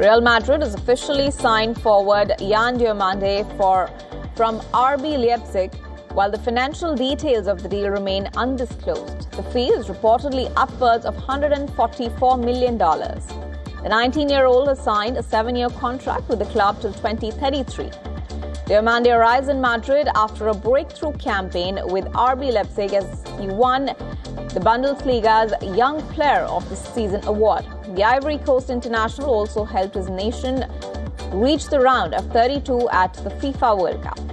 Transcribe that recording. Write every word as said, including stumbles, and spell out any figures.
Real Madrid has officially signed forward Yan Diomande for, from R B Leipzig, while the financial details of the deal remain undisclosed. The fee is reportedly upwards of one hundred forty-four million dollars. The nineteen-year-old has signed a seven-year contract with the club till twenty thirty-three. Diomande arrives in Madrid after a breakthrough campaign with R B Leipzig as he won the Bundesliga's Young Player of the Season award. The Ivory Coast international also helped his nation reach the round of thirty-two at the FIFA World Cup.